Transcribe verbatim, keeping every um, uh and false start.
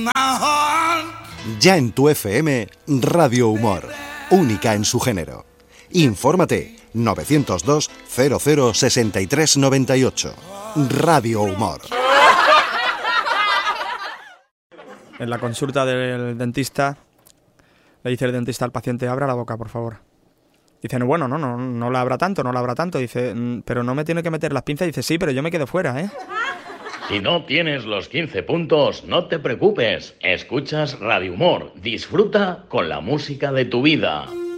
Ya en tu F M, Radio Humor, única en su género. Infórmate novecientos dos cero cero sesenta y tres noventa y ocho. Radio Humor. En la consulta del dentista, le dice el dentista al paciente: abra la boca, por favor. Dice: no, bueno, no, no, no la abra tanto, no la abra tanto. Dice: pero no me tiene que meter las pinzas. Dice: sí, pero yo me quedo fuera, ¿eh? Si no tienes los quince puntos, no te preocupes. Escuchas Radio Humor. Disfruta con la música de tu vida.